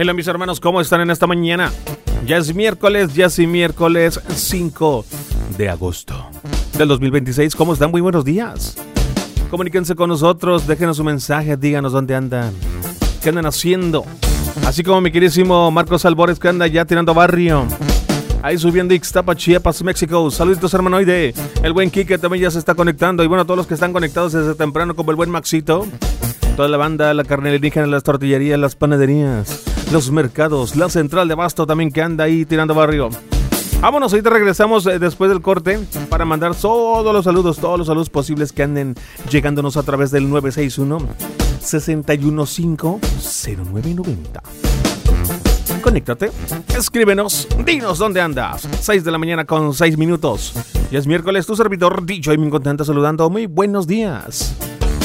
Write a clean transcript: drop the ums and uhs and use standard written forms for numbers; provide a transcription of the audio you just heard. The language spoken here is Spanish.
Hola mis hermanos, ¿cómo están en esta mañana? Ya es miércoles 5 de agosto del 2026. ¿Cómo están? Muy buenos días. Comuníquense con nosotros, déjenos un mensaje, díganos dónde andan, qué andan haciendo. Así como mi queridísimo Marcos Albores, que anda ya tirando barrio, ahí subiendo Ixtapa, Chiapas, México. Saluditos, hermanoide. El buen Quique también ya se está conectando. Y bueno, todos los que están conectados desde temprano, como el buen Maxito, toda la banda, la carne alienígena, las tortillerías, las panaderías, los mercados, la central de abasto también que anda ahí tirando barrio. Vámonos, ahorita regresamos después del corte para mandar todos los saludos posibles que anden llegándonos a través del 961-615-0990. Conéctate, escríbenos, dinos dónde andas. 6 de la mañana con 6 minutos. Ya es miércoles, tu servidor DJ, muy contento saludando. Muy buenos días.